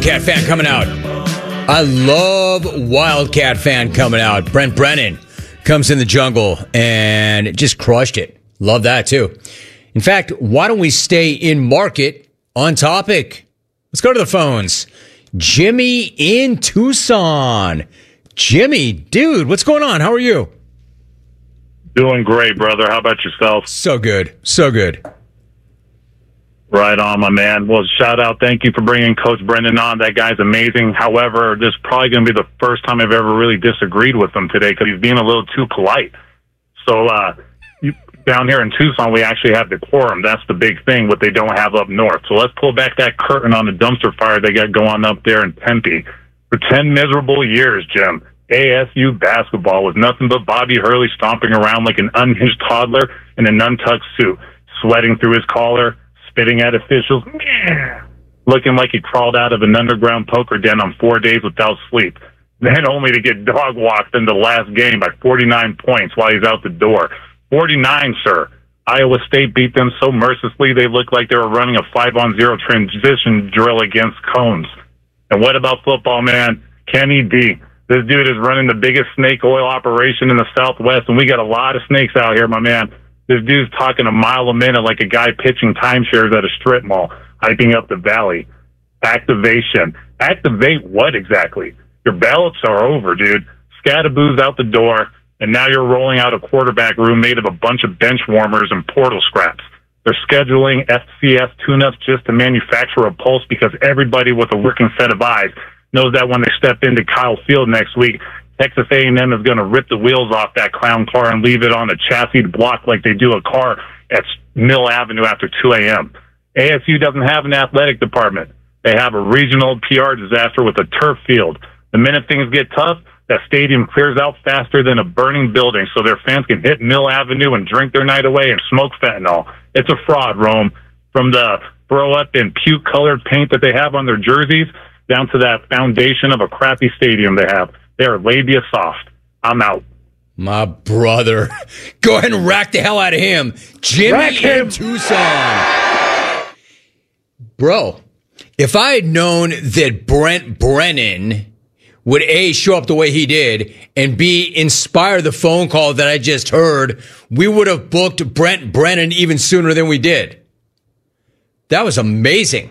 Wildcat fan coming out. I love Wildcat fan coming out. Brent Brennan comes in the jungle and just crushed it. Love that too. In fact, why don't we stay in market on topic? Let's go to the phones. Jimmy in Tucson. Jimmy, dude, what's going on? How are you? Doing great, brother. How about yourself? So good. So good. Right on, my man. Well, shout out. Thank you for bringing Coach Brendan on. That guy's amazing. However, this is probably going to be the first time I've ever really disagreed with him today because he's being a little too polite. So down here in Tucson, we actually have decorum. That's the big thing, what they don't have up north. So let's pull back that curtain on the dumpster fire they got going up there in Tempe. For 10 miserable years, Jim, ASU basketball was nothing but Bobby Hurley stomping around like an unhinged toddler in an untucked suit, sweating through his collar, spitting at officials, looking like he crawled out of an underground poker den on 4 days without sleep, then only to get dog-walked in the last game by 49 points while he's out the door. 49, sir. Iowa State beat them so mercilessly they looked like they were running a 5-on-0 transition drill against cones. And what about football, man? Kenny D. This dude is running the biggest snake oil operation in the Southwest, and we got a lot of snakes out here, my man. This dude's talking a mile a minute like a guy pitching timeshares at a strip mall, hyping up the valley. Activation. Activate what exactly? Your ballots are over, dude. Scadaboo's out the door, and now you're rolling out a quarterback room made of a bunch of bench warmers and portal scraps. They're scheduling FCS tune-ups just to manufacture a pulse because everybody with a working set of eyes knows that when they step into Kyle Field next week, Texas A&M is going to rip the wheels off that clown car and leave it on a chassis block like they do a car at Mill Avenue after 2 a.m. ASU doesn't have an athletic department. They have a regional PR disaster with a turf field. The minute things get tough, that stadium clears out faster than a burning building so their fans can hit Mill Avenue and drink their night away and smoke fentanyl. It's a fraud, Rome. From the throw-up and puke-colored paint that they have on their jerseys down to that foundation of a crappy stadium they have. They are labia soft. I'm out. My brother. Go ahead and rack the hell out of him. Jimmy in Tucson. Bro, if I had known that Brent Brennan would A, show up the way he did, and B, inspire the phone call that I just heard, we would have booked Brent Brennan even sooner than we did. That was amazing.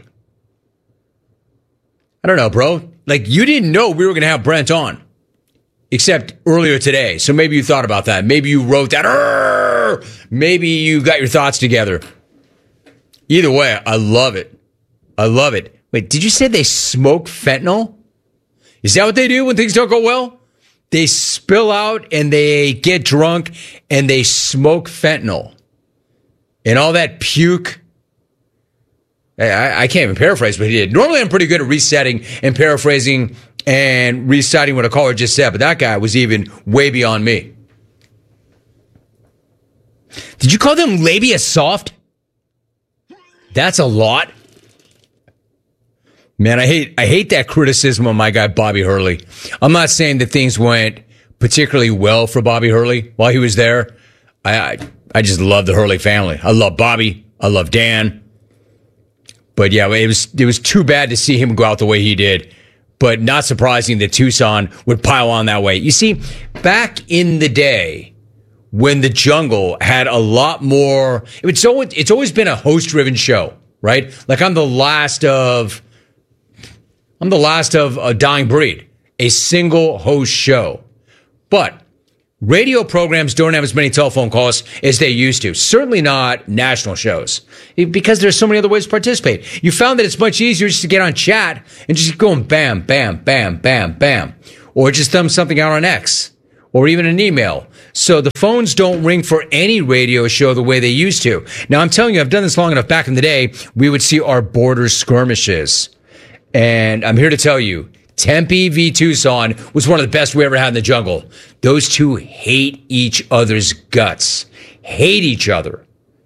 I don't know, bro. Like, you didn't know we were going to have Brent on. Except earlier today. So maybe you thought about that. Maybe you wrote that. Maybe you got your thoughts together. Either way, I love it. I love it. Wait, did you say they smoke fentanyl? Is that what they do when things don't go well? They spill out and they get drunk and they smoke fentanyl. And all that puke. I can't even paraphrase what he did. Normally I'm pretty good at resetting and paraphrasing and reciting what a caller just said, but that guy was even way beyond me. Did you call them labia soft? That's a lot. Man, I hate that criticism of my guy Bobby Hurley. I'm not saying that things went particularly well for Bobby Hurley while he was there. I just love the Hurley family. I love Bobby. I love Dan. But yeah, it was too bad to see him go out the way he did. But not surprising that Tucson would pile on that way. You see, back in the day when the Jungle had a lot more, it's always been a host-driven show, right? Like I'm the last of a dying breed, a single host show. But radio programs don't have as many telephone calls as they used to. Certainly not national shows, because there's so many other ways to participate. You found that it's much easier just to get on chat and just go and bam, bam, bam, bam, bam. Or just thumb something out on X or even an email. So the phones don't ring for any radio show the way they used to. Now, I'm telling you, I've done this long enough. Back in the day, we would see our border skirmishes. And I'm here to tell you, Tempe v. Tucson was one of the best we ever had in the Jungle. Those two hate each other's guts. Hate each other.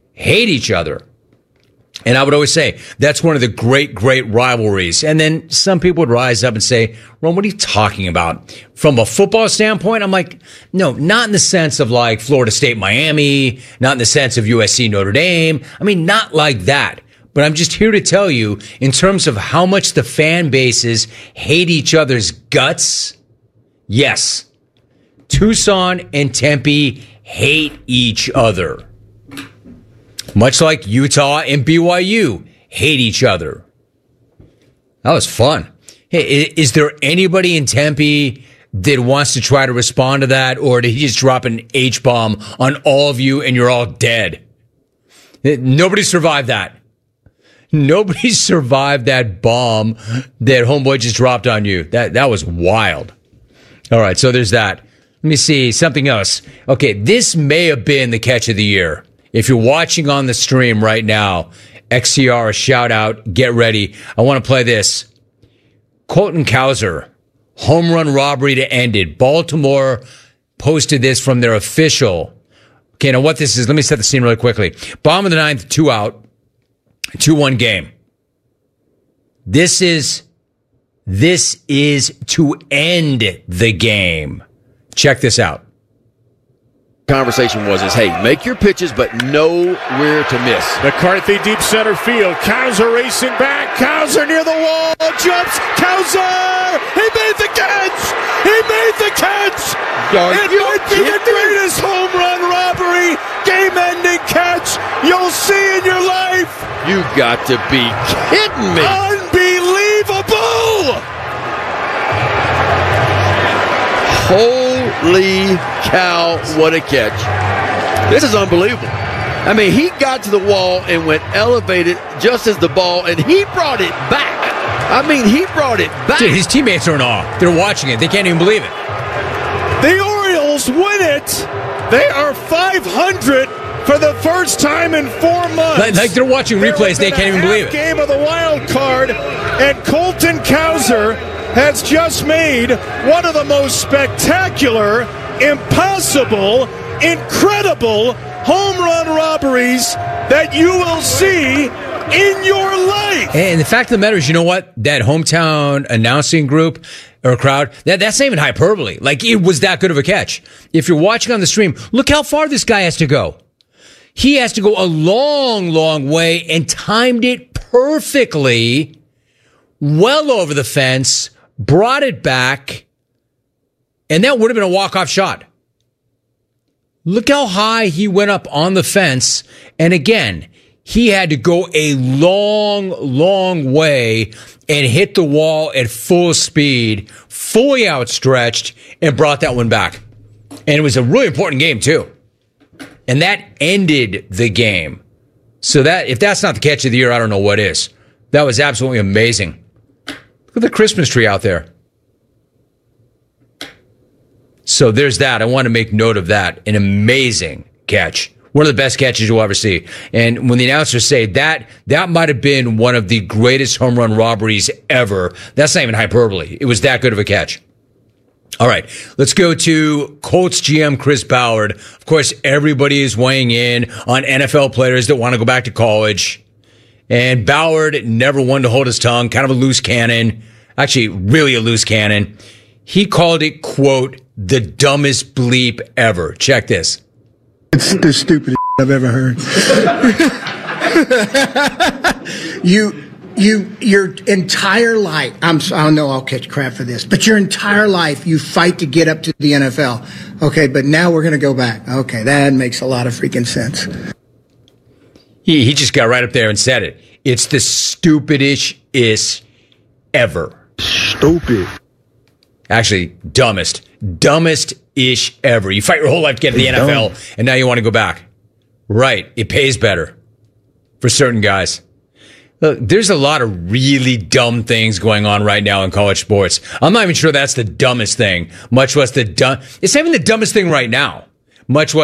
And I would always say, that's one of the great, great rivalries. And then some people would rise up and say, Ron, what are you talking about? From a football standpoint, I'm like, no, not in the sense of like Florida State, Miami, not in the sense of USC, Notre Dame. I mean, not like that. but I'm just here to tell you, in terms of how much the fan bases hate each other's guts, yes, Tucson and Tempe hate each other. Much like Utah and BYU hate each other. That was fun. Hey, is there anybody in Tempe that wants to try to respond to that, or did he just drop an H-bomb on all of you and you're all dead? Nobody survived that. Nobody survived that bomb that homeboy just dropped on you. That was wild. All right, so there's that. Let me see something else. Okay, this may have been the catch of the year. If you're watching on the stream right now, XCR, a shout out, get ready. I want to play this. Colton Cowser, home run robbery to end it. Baltimore posted this from their official. Okay, now what this is, let me set the scene really quickly. Bottom of the ninth, 2 out, 2-1 game. This is to end the game. Check this out. Conversation was, hey, make your pitches, but know where to miss. McCarthy deep center field. Cowser racing back. Cowser near the wall. Jumps. Cowser! He made the catch! He made the catch! It might be the greatest home run robbery, game-ending catch you'll see in your life! You got to be kidding me! Unbelievable! Holy cow, what a catch. This is unbelievable. I mean, he got to the wall and went elevated just as the ball, and he brought it back. I mean, he brought it back. Dude, his teammates are in awe. They're watching it. They can't even believe it. The Orioles win it. They are 500 for the first time in 4 months. Like they're watching replays. They can't even believe it. Game of the wild card, and Colton Cowser has just made one of the most spectacular, impossible, incredible home run robberies that you will see in your life. And the fact of the matter is, you know what? That hometown announcing group or crowd, that's not even hyperbole. Like, it was that good of a catch. If you're watching on the stream, look how far this guy has to go. He has to go a long, long way and timed it perfectly, well over the fence, brought it back, and that would have been a walk-off shot. Look how high he went up on the fence, and again, he had to go a long, long way and hit the wall at full speed, fully outstretched, and brought that one back. And it was a really important game, too. And that ended the game. So that, if that's not the catch of the year, I don't know what is. That was absolutely amazing. Look at the Christmas tree out there. So there's that. I want to make note of that. An amazing catch. One of the best catches you'll ever see. And when the announcers say that might have been one of the greatest home run robberies ever, that's not even hyperbole. It was that good of a catch. All right, let's go to Colts GM Chris Ballard. Of course, everybody is weighing in on NFL players that want to go back to college. And Ballard never one to hold his tongue, kind of a loose cannon. Actually, really a loose cannon. He called it, quote, the dumbest bleep ever. Check this. It's the stupidest I've ever heard. Your entire life, I know I'll catch crap for this, but your entire life you fight to get up to the NFL. Okay, but now we're going to go back. Okay, that makes a lot of freaking sense. He just got right up there and said it. It's the stupidest ever. Stupid. Actually, dumbest-ish ever. You fight your whole life to get to the NFL, and now you want to go back. Right. It pays better for certain guys. Look, there's a lot of really dumb things going on right now in college sports. I'm not even sure that's the dumbest thing, much less it's not even the dumbest thing right now, much less